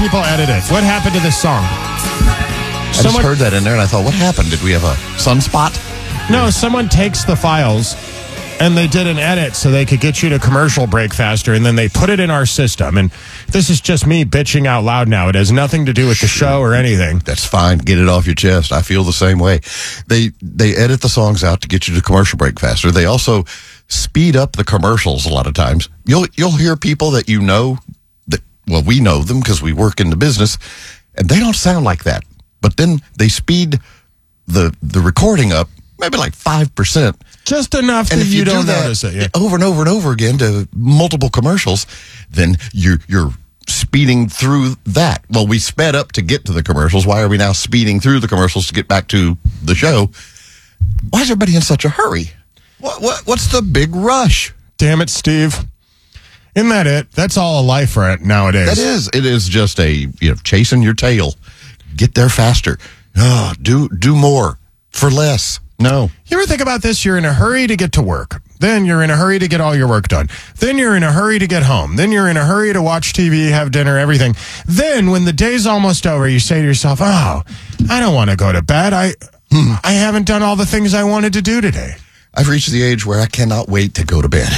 people edit it? What happened to this song? I just heard that in there, and I thought, what happened? Did we have a sunspot? No, someone takes the files, and they did an edit so they could get you to commercial break faster, and then they put it in our system. And this is just me bitching out loud now. It has nothing to do with the show or anything. That's fine. Get it off your chest. I feel the same way. They edit the songs out to get you to commercial break faster. They also speed up the commercials a lot of times. You'll hear people that you know that, well, we know them because we work in the business, and they don't sound like that. But then they speed the recording up maybe like 5%. Just enough that you don't notice it. Yeah. Over and over and over again to multiple commercials, then you're speeding through that. Well, we sped up to get to the commercials. Why are we now speeding through the commercials to get back to the show? Why is everybody in such a hurry? What's the big rush? Damn it, Steve. Isn't that it? That's all a life right nowadays. That is. It is just chasing your tail. Get there faster. Oh, do more for less. No. You ever think about this? You're in a hurry to get to work. Then you're in a hurry to get all your work done. Then you're in a hurry to get home. Then you're in a hurry to watch TV, have dinner, everything. Then when the day's almost over, you say to yourself, oh, I don't want to go to bed. I haven't done all the things I wanted to do today. I've reached the age where I cannot wait to go to bed.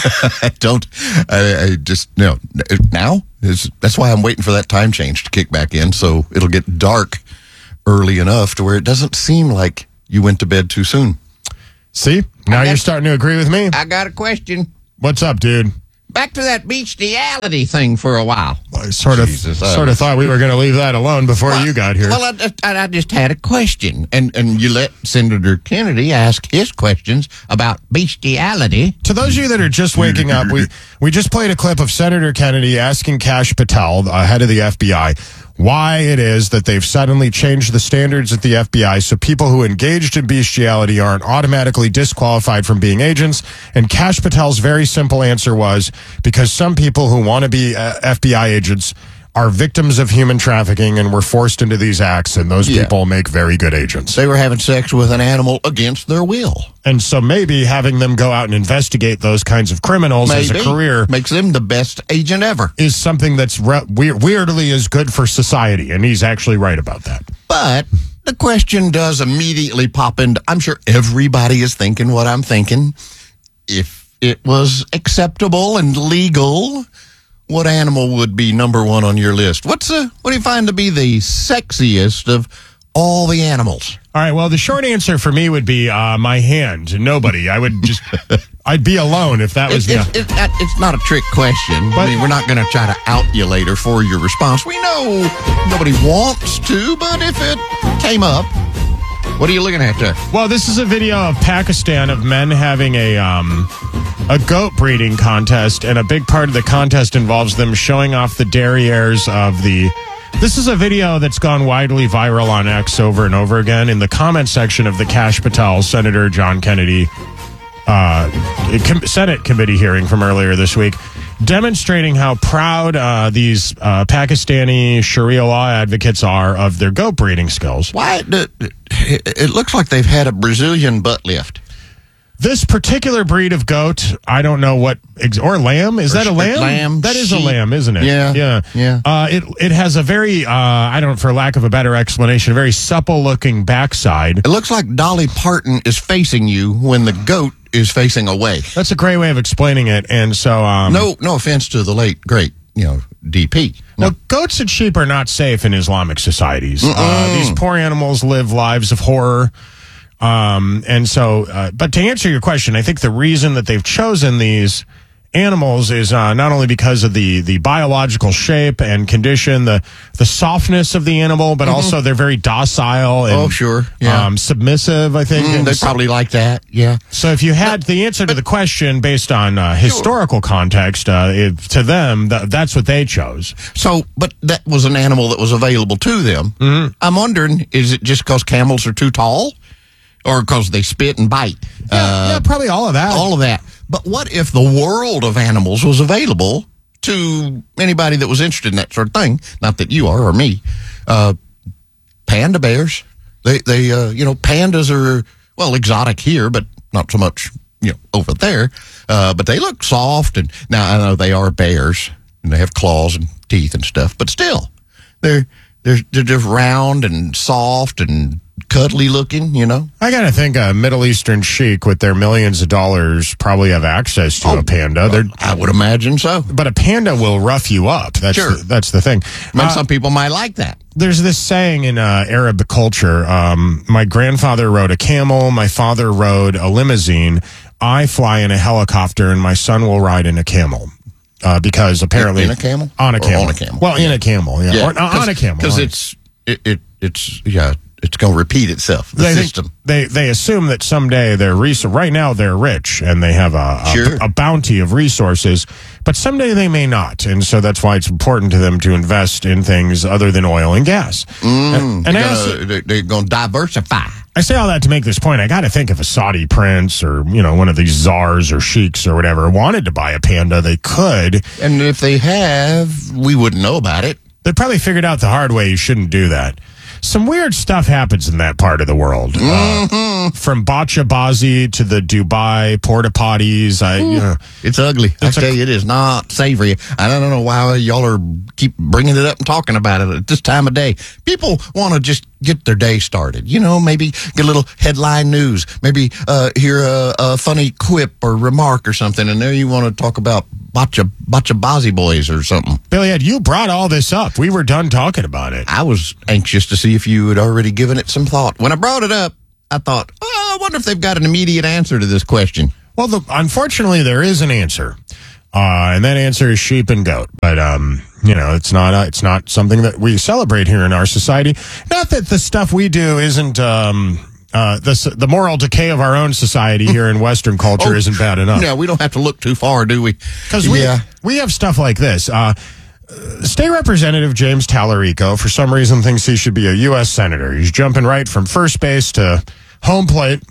I just, now, that's why I'm waiting for that time change to kick back in, so it'll get dark early enough to where it doesn't seem like you went to bed too soon. See? Now you're starting to agree with me. I got a question. What's up, dude? Back to that bestiality thing for a while. I sort of thought we were going to leave that alone before you got here. Well, I just had a question, and you let Senator Kennedy ask his questions about bestiality. To those of you that are just waking up, we just played a clip of Senator Kennedy asking Kash Patel, head of the FBI, why it is that they've suddenly changed the standards at the FBI so people who engaged in bestiality aren't automatically disqualified from being agents. And Kash Patel's very simple answer was because some people who want to be FBI agents are victims of human trafficking and were forced into these acts, and those people make very good agents. They were having sex with an animal against their will. And so maybe having them go out and investigate those kinds of criminals as a career makes them the best agent ever. Is something that's weirdly is good for society, and he's actually right about that. But the question does immediately pop into, I'm sure everybody is thinking what I'm thinking. If it was acceptable and legal, what animal would be number one on your list? What do you find to be the sexiest of all the animals? All right, well, the short answer for me would be my hand. Nobody. I would just, I'd be alone if that was it's not a trick question. But, I mean, we're not going to try to out you later for your response. We know nobody wants to, but if it came up, what are you looking at there? Well, this is a video of Pakistan of men having a goat breeding contest, and a big part of the contest involves them showing off the derrieres of the... This is a video that's gone widely viral on X over and over again. In the comment section of the Kash Patel, Senator John Kennedy Senate committee hearing from earlier this week, demonstrating how proud these Pakistani Sharia law advocates are of their goat breeding skills. Why? It looks like they've had a Brazilian butt lift. This particular breed of goat, I don't know what, or lamb? Is that a lamb? Lamb. That is a lamb, isn't it? Yeah. It has a very, for lack of a better explanation, a very supple-looking backside. It looks like Dolly Parton is facing you when the goat is facing away. That's a great way of explaining it, and so... no offense to the late, great, DP. No. Well, goats and sheep are not safe in Islamic societies. These poor animals live lives of horror. And so, but to answer your question, I think the reason that they've chosen these animals is not only because of the biological shape and condition, the softness of the animal, but also they're very docile and submissive, I think. They probably like that, yeah. So if you had the answer to the question based on historical context, to them, that's what they chose. So, but that was an animal that was available to them. Mm-hmm. I'm wondering, is it just because camels are too tall? Or because they spit and bite? Yeah, probably all of that. All of that. But what if the world of animals was available to anybody that was interested in that sort of thing? Not that you are or me. Panda bears. They pandas are, well, exotic here, but not so much, over there. But they look soft. And now I know they are bears and they have claws and teeth and stuff, but still. They're just round and soft and cuddly looking, you know. I got to think a Middle Eastern sheik with their millions of dollars probably have access to a panda. I would imagine so. But a panda will rough you up. That's Sure. that's the thing. Some people might like that. There's this saying in Arab culture. My grandfather rode a camel. My father rode a limousine. I fly in a helicopter, and my son will ride in a camel. Because apparently In a camel? On a Or camel. on a camel? Well, in a camel, yeah. Or on a camel. Because it's going to repeat itself. The They think- system. They assume that someday they're right now they're rich and they have Sure. a bounty of resources, but someday they may not, and so that's why it's important to them to invest in things other than oil and gas. And They're going to diversify. I say all that to make this point. I got to think if a Saudi prince or one of these czars or sheiks or whatever wanted to buy a panda, they could. And if they have, we wouldn't know about it. They probably figured out the hard way you shouldn't do that. Some weird stuff happens in that part of the world. From Bachabazi to the Dubai porta potties. It's ugly. I tell you, it is not savory. I don't know why y'all are keep bringing it up and talking about it at this time of day. People want to just get their day started. Maybe get a little headline news. Maybe hear a funny quip or remark or something, and there you want to talk about Bachabazi boys or something. Billy Ed, you brought all this up. We were done talking about it. I was anxious to see if you had already given it some thought. When I brought it up, I thought, I wonder if they've got an immediate answer to this question. Well, unfortunately, there is an answer, and that answer is sheep and goat. But it's not something that we celebrate here in our society. Not that the stuff we do isn't. The moral decay of our own society here in Western culture isn't bad enough. Yeah, we don't have to look too far, do we? Because we have stuff like this. State Representative James Tallarico, for some reason, thinks he should be a U.S. Senator. He's jumping right from first base to home plate.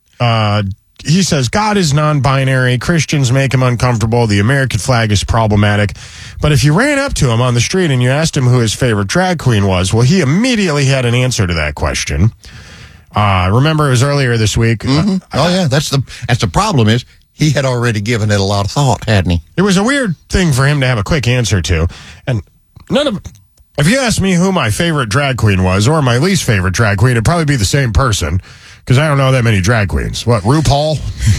He says God is non-binary. Christians make him uncomfortable. The American flag is problematic. But if you ran up to him on the street and you asked him who his favorite drag queen was, well, he immediately had an answer to that question. Remember, it was earlier this week. That's the problem is he had already given it a lot of thought, hadn't he? It was a weird thing for him to have a quick answer to. And if you asked me who my favorite drag queen was or my least favorite drag queen, it'd probably be the same person because I don't know that many drag queens. What, RuPaul?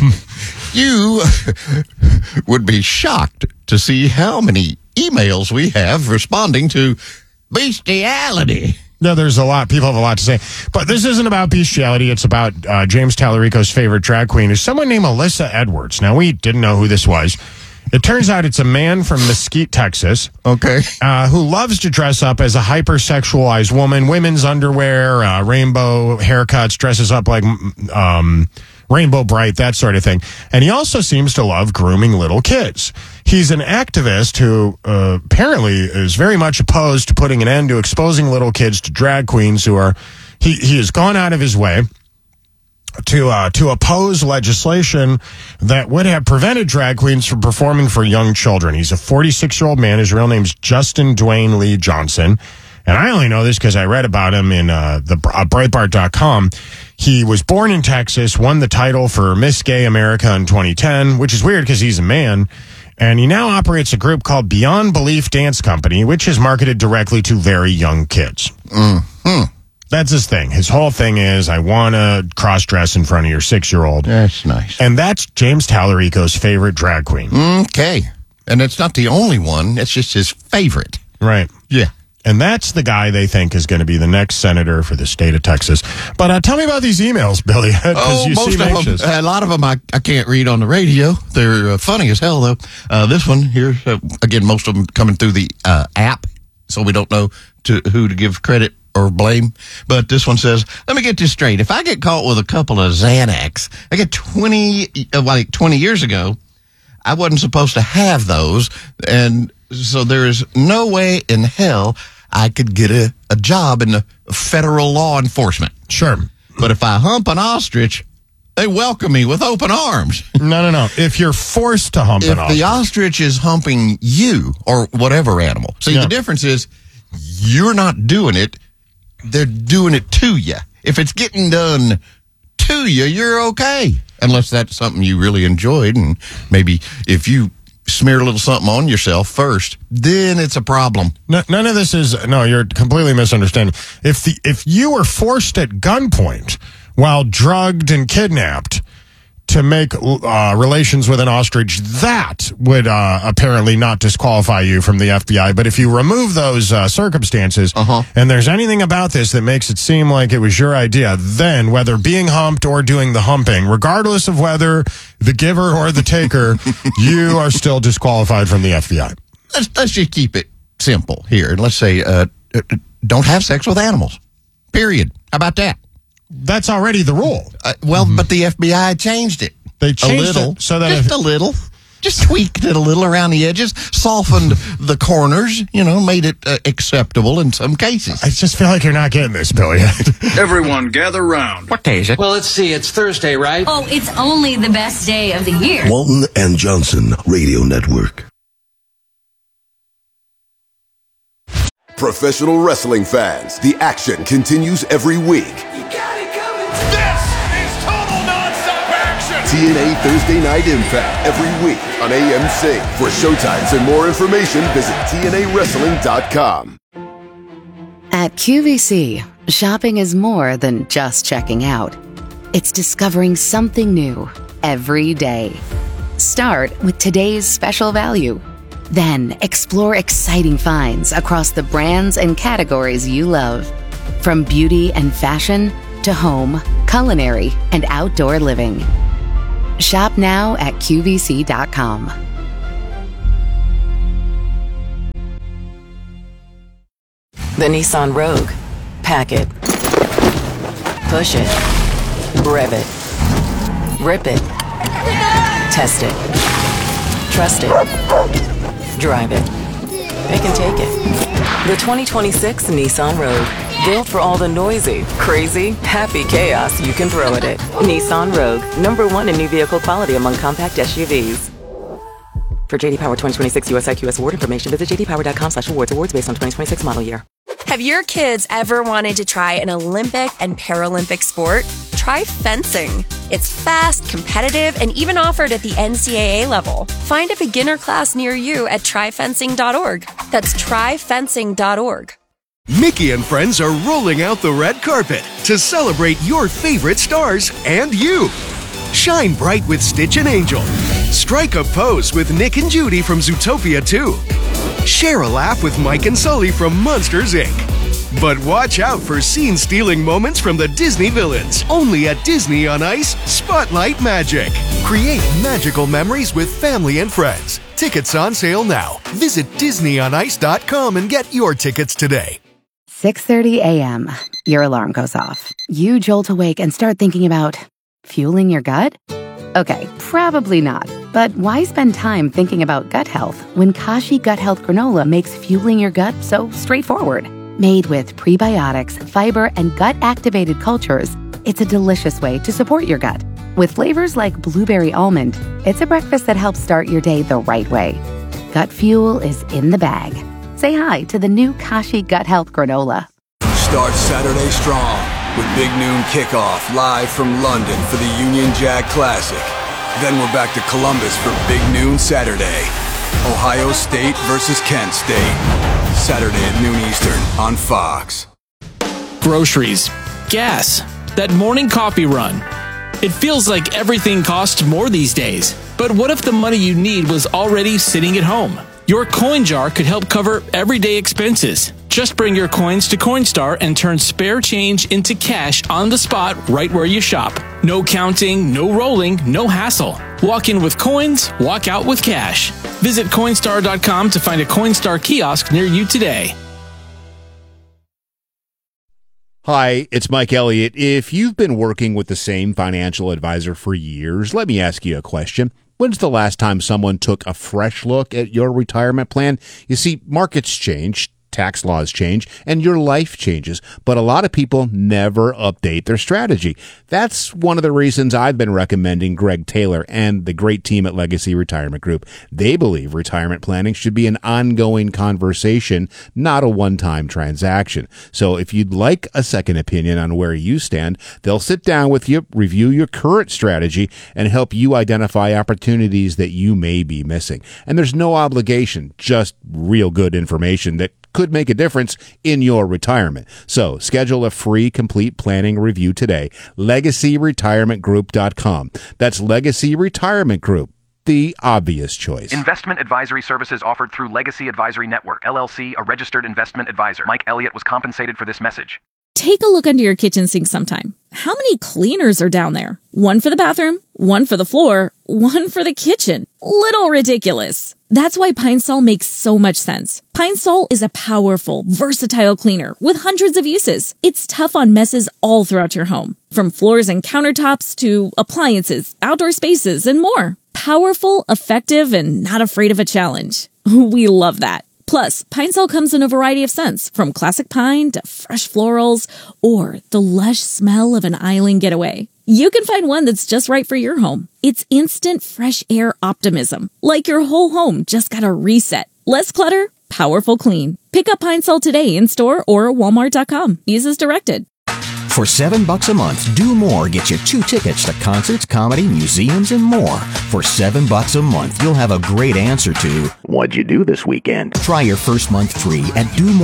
You would be shocked to see how many emails we have responding to bestiality. No, there's a lot. People have a lot to say. But this isn't about bestiality. It's about James Tallarico's favorite drag queen is someone named Alyssa Edwards. Now, we didn't know who this was. It turns out it's a man from Mesquite, Texas. Okay. Who loves to dress up as a hypersexualized woman, women's underwear, rainbow haircuts, dresses up like Rainbow Bright, that sort of thing. And he also seems to love grooming little kids. He's an activist who apparently is very much opposed to putting an end to exposing little kids to drag queens who are... He has gone out of his way to oppose legislation that would have prevented drag queens from performing for young children. He's a 46-year-old man. His real name's Justin Dwayne Lee Johnson. And I only know this because I read about him in Breitbart.com. He was born in Texas, won the title for Miss Gay America in 2010, which is weird because he's a man. And he now operates a group called Beyond Belief Dance Company, which is marketed directly to very young kids. Mm-hmm. That's his thing. His whole thing is, I want to cross-dress in front of your 6-year-old. That's nice. And that's James Tallarico's favorite drag queen. Okay. And it's not the only one. It's just his favorite. Right. Yeah. And that's the guy they think is going to be the next senator for the state of Texas. But tell me about these emails, Billy. You most seem of anxious. them. A lot of them I can't read on the radio. They're funny as hell, though. This one here, again, most of them coming through the app, so we don't know who to give credit or blame. But this one says, let me get this straight. If I get caught with a couple of Xanax, I get 20 years ago, I wasn't supposed to have those. And so there is no way in hell I could get a job in the federal law enforcement. Sure. But if I hump an ostrich, they welcome me with open arms. No. If you're forced to hump an If the ostrich is humping you or whatever animal. See, the difference is you're not doing it. They're doing it to you. If it's getting done to you, you're okay. Unless that's something you really enjoyed. And maybe if you smear a little something on yourself first, then it's a problem. No, none of this is. No, you're completely misunderstanding. If you were forced at gunpoint while drugged and kidnapped to make relations with an ostrich, that would apparently not disqualify you from the FBI. But if you remove those circumstances, and there's anything about this that makes it seem like it was your idea, then whether being humped or doing the humping, regardless of whether the giver or the taker, you are still disqualified from the FBI. Let's just keep it simple here. And let's say don't have sex with animals, period. How about that? That's already the rule. But the FBI changed it. They changed it so that just a little, just tweaked it a little around the edges, softened the corners, made it acceptable in some cases. I just feel like you're not getting this, Billy. Everyone gather round. What day is it? Well, let's see. It's Thursday, right? Oh, it's only the best day of the year. Walton and Johnson Radio Network. Professional wrestling fans, the action continues every week. This is total nonstop action. TNA Thursday Night Impact every week on AMC. For showtimes and more information, visit TNAWrestling.com. At QVC, shopping is more than just checking out. It's discovering something new every day. Start with today's special value. Then explore exciting finds across the brands and categories you love. From beauty and fashion to home, culinary, and outdoor living. Shop now at QVC.com. The Nissan Rogue. Pack it. Push it. Rev it. Rip it. Test it. Trust it. Drive it. It can take it. The 2026 Nissan Rogue. Built for all the noisy, crazy, happy chaos you can throw at it. Nissan Rogue. #1 in new vehicle quality among compact SUVs. For JD Power 2026 US IQS award information, visit jdpower.com/awards. Awards based on 2026 model year. Have your kids ever wanted to try an Olympic and Paralympic sport? Try fencing. It's fast, competitive, and even offered at the NCAA level. Find a beginner class near you at tryfencing.org. That's tryfencing.org. Mickey and friends are rolling out the red carpet to celebrate your favorite stars and you. Shine bright with Stitch and Angel. Strike a pose with Nick and Judy from Zootopia 2. Share a laugh with Mike and Sully from Monsters, Inc. But watch out for scene-stealing moments from the Disney villains. Only at Disney on Ice, Spotlight Magic. Create magical memories with family and friends. Tickets on sale now. Visit DisneyOnIce.com and get your tickets today. 6:30 a.m. Your alarm goes off. You jolt awake and start thinking about fueling your gut? Okay, probably not. But why spend time thinking about gut health when Kashi Gut Health Granola makes fueling your gut so straightforward? Made with prebiotics, fiber, and gut-activated cultures, it's a delicious way to support your gut. With flavors like blueberry almond, it's a breakfast that helps start your day the right way. Gut fuel is in the bag. Say hi to the new Kashi Gut Health Granola. Start Saturday strong with Big Noon Kickoff live from London for the Union Jack Classic. Then we're back to Columbus for Big Noon Saturday. Ohio State versus Kent State. Saturday at noon Eastern on Fox. Groceries, gas, that morning coffee run. It feels like everything costs more these days. But what if the money you need was already sitting at home? Your coin jar could help cover everyday expenses. Just bring your coins to Coinstar and turn spare change into cash on the spot right where you shop. No counting, no rolling, no hassle. Walk in with coins, walk out with cash. Visit Coinstar.com to find a Coinstar kiosk near you today. Hi, it's Mike Elliott. If you've been working with the same financial advisor for years, let me ask you a question. When's the last time someone took a fresh look at your retirement plan? You see, markets change. tax laws change, and your life changes. But a lot of people never update their strategy. That's one of the reasons I've been recommending Greg Taylor and the great team at Legacy Retirement Group. They believe retirement planning should be an ongoing conversation, not a one-time transaction. So if you'd like a second opinion on where you stand, they'll sit down with you, review your current strategy, and help you identify opportunities that you may be missing. And there's no obligation, just real good information that could make a difference in your retirement. So schedule a free complete planning review today. LegacyRetirementGroup.com. That's Legacy Retirement Group, the obvious choice. Investment advisory services offered through Legacy Advisory Network, LLC, a registered investment advisor. Mike Elliott was compensated for this message. Take a look under your kitchen sink sometime. How many cleaners are down there? One for the bathroom, one for the floor, one for the kitchen. Little ridiculous. That's why Pine Sol makes so much sense. Pine Sol is a powerful, versatile cleaner with hundreds of uses. It's tough on messes all throughout your home, from floors and countertops to appliances, outdoor spaces, and more. Powerful, effective, and not afraid of a challenge. We love that. Plus, Pine Sol comes in a variety of scents, from classic pine to fresh florals or the lush smell of an island getaway. You can find one that's just right for your home. It's instant fresh air optimism, like your whole home just got a reset. Less clutter, powerful clean. Pick up Pine Sol today in store or Walmart.com. Use as directed. For $7 a month, Do More gets you 2 tickets to concerts, comedy, museums, and more. For $7 a month, you'll have a great answer to, what'd you do this weekend? Try your first month free at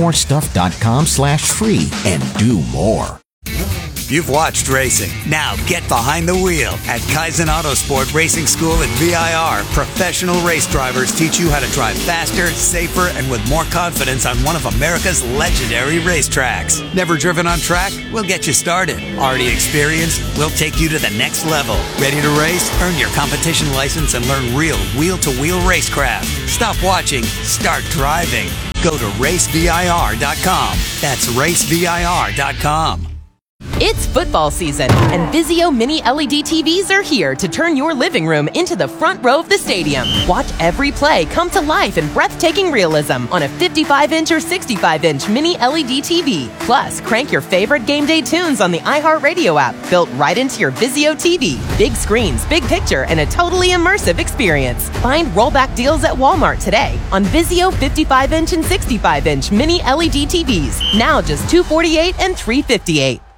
domorestuff.com/free and do more. You've watched racing. Now get behind the wheel at Kaizen Autosport Racing School at VIR. Professional race drivers teach you how to drive faster, safer, and with more confidence on one of America's legendary racetracks. Never driven on track? We'll get you started. Already experienced? We'll take you to the next level. Ready to race? Earn your competition license and learn real wheel-to-wheel racecraft. Stop watching. Start driving. Go to racevir.com. That's racevir.com. It's football season, and Vizio Mini LED TVs are here to turn your living room into the front row of the stadium. Watch every play come to life in breathtaking realism on a 55-inch or 65-inch Mini LED TV. Plus, crank your favorite game day tunes on the iHeartRadio app, built right into your Vizio TV. Big screens, big picture, and a totally immersive experience. Find rollback deals at Walmart today on Vizio 55-inch and 65-inch Mini LED TVs. Now just $248 and $358.